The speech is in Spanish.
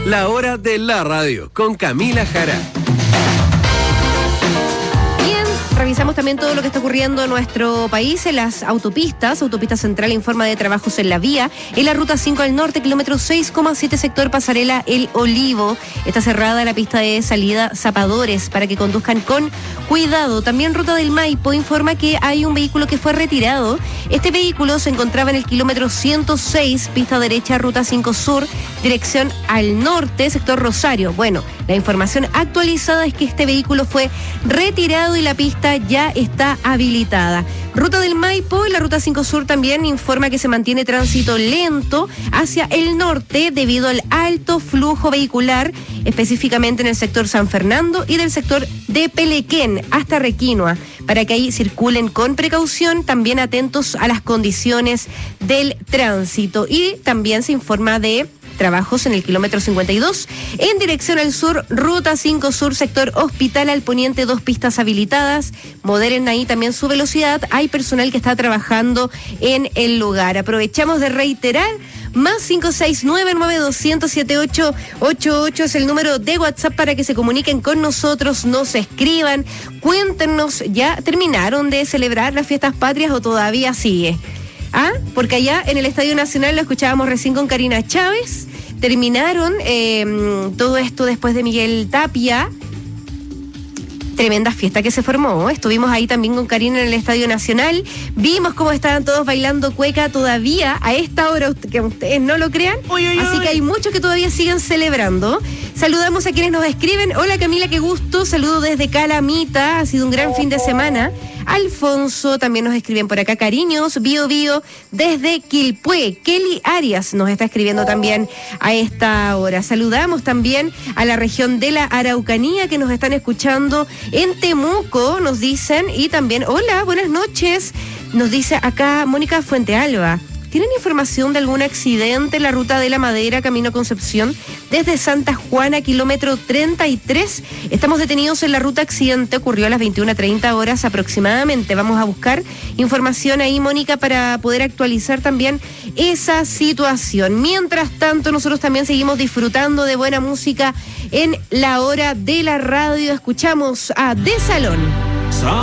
La hora de la radio con Camila Jara. Revisamos también todo lo que está ocurriendo en nuestro país, en las autopistas. Autopista Central informa de trabajos en la vía. En la ruta 5 al norte, kilómetro 6,7, sector Pasarela El Olivo. Está cerrada la pista de salida Zapadores para que conduzcan con cuidado. También Ruta del Maipo informa que hay un vehículo que fue retirado. Este vehículo se encontraba en el kilómetro 106, pista derecha, ruta 5 sur, dirección al norte, sector Rosario. Bueno, la información actualizada es que este vehículo fue retirado y la pista ya está habilitada. Ruta del Maipo y la ruta 5 sur también informa que se mantiene tránsito lento hacia el norte debido al alto flujo vehicular, específicamente en el sector San Fernando y del sector de Pelequén hasta Requinoa, para que ahí circulen con precaución, también atentos a las condiciones del tránsito. Y también se informa de trabajos en el kilómetro 52, en dirección al sur, ruta 5 sur, sector Hospital al Poniente, 2 pistas habilitadas. Moderen ahí también su velocidad. Hay personal que está trabajando en el lugar. Aprovechamos de reiterar, más 569-9200-7888 es el número de WhatsApp para que se comuniquen con nosotros, nos escriban, cuéntenos, ¿ya terminaron de celebrar las fiestas patrias o todavía sigue? Porque allá en el Estadio Nacional, lo escuchábamos recién con Karina Chávez, terminaron todo esto después de Miguel Tapia. Tremenda fiesta que se formó. Estuvimos ahí también con Karina en el Estadio Nacional. Vimos cómo estaban todos bailando cueca todavía a esta hora, que ustedes no lo crean. Así que hay muchos que todavía siguen celebrando. Saludamos a quienes nos escriben. Hola Camila, qué gusto. Saludo desde Calamita. Ha sido un gran fin de semana. Alfonso, también nos escriben por acá, cariños. Bio desde Quilpué. Kelly Arias nos está escribiendo también a esta hora. Saludamos también a la región de la Araucanía que nos están escuchando en Temuco, nos dicen. Y también, hola, buenas noches. Nos dice acá Mónica Fuentealba. ¿Tienen información de algún accidente en la ruta de la Madera, camino Concepción, desde Santa Juana, kilómetro 33? Estamos detenidos en la ruta accidente, ocurrió a las 21:30 horas aproximadamente. Vamos a buscar información ahí, Mónica, para poder actualizar también esa situación. Mientras tanto, nosotros también seguimos disfrutando de buena música en la hora de la radio. Escuchamos a De Salón.